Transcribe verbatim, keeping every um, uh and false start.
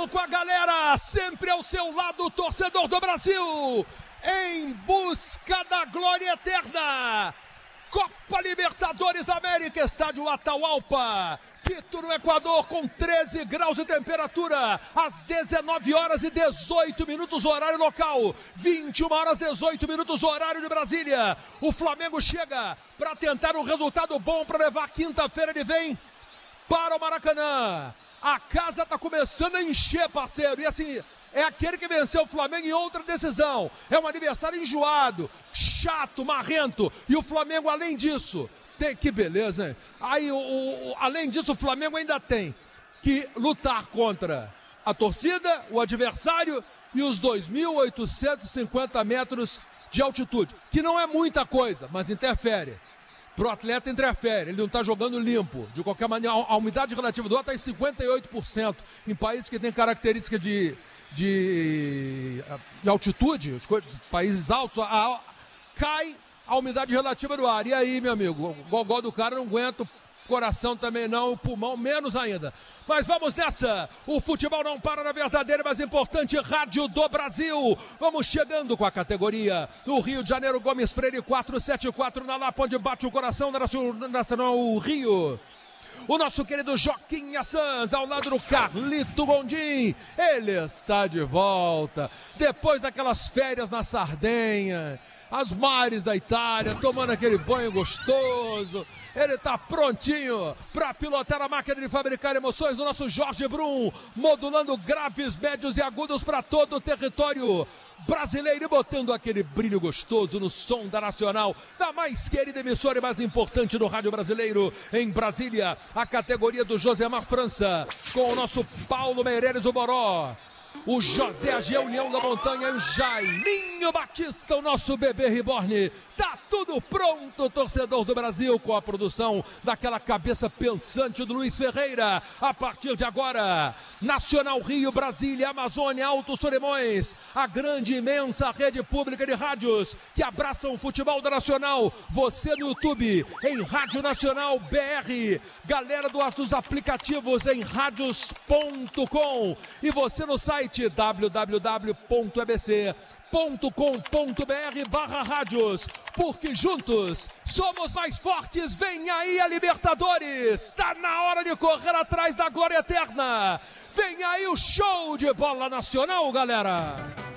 com a galera, sempre ao seu lado, torcedor do Brasil, em busca da glória eterna. Copa Libertadores da América, estádio Atahualpa, Quito, no Equador, com treze graus de temperatura, às dezenove horas e dezoito minutos, horário local, vinte e uma horas e dezoito minutos, horário de Brasília. O Flamengo chega para tentar um resultado bom para levar quinta-feira de vem para o Maracanã. A casa tá começando a encher, parceiro, e assim, é aquele que venceu o Flamengo em outra decisão. É um adversário enjoado, chato, marrento, e o Flamengo, além disso, tem, que beleza, hein? Aí, o, o, além disso, o Flamengo ainda tem que lutar contra a torcida, o adversário e os dois mil oitocentos e cinquenta metros de altitude, que não é muita coisa, mas interfere. Pro atleta interfere, ele não está jogando limpo. De qualquer maneira, a umidade relativa do ar está em cinquenta e oito por cento. Em países que têm característica de, de, de altitude, países altos, a, a, cai a umidade relativa do ar. E aí, meu amigo, o gogó do cara não aguenta, o coração também não, o pulmão menos ainda. Mas vamos nessa, o futebol não para na verdadeira, mas importante rádio do Brasil. Vamos chegando com a categoria no Rio de Janeiro, Gomes Freire quatrocentos e setenta e quatro, na Lapa, onde bate o coração da Nacional Rio. O nosso querido Joaquim Sanz, ao lado do Carlito Gondim, ele está de volta, depois daquelas férias na Sardenha, as mares da Itália, tomando aquele banho gostoso. Ele tá prontinho para pilotar a máquina de fabricar emoções. O nosso Jorge Brum, modulando graves, médios e agudos para todo o território brasileiro e botando aquele brilho gostoso no som da Nacional, da mais querida emissora e mais importante do rádio brasileiro em Brasília. A categoria do Josemar França, com o nosso Paulo Meireles Oboró, o José Ageu, Leão da Montanha, e o Jaiminho Batista, o nosso bebê reborn. Tá tudo pronto, torcedor do Brasil, com a produção daquela cabeça pensante do Luiz Ferreira. A partir de agora, Nacional Rio, Brasília, Amazônia, Alto Solimões, a grande, imensa rede pública de rádios que abraçam o futebol da Nacional. Você no YouTube, em Rádio Nacional B R, galera do, dos aplicativos em radios ponto com, e você no site w w w ponto e b c ponto com ponto b r barra rádios, porque juntos somos mais fortes. Vem aí a Libertadores, tá na hora de correr atrás da glória eterna. Vem aí o show de bola nacional, galera.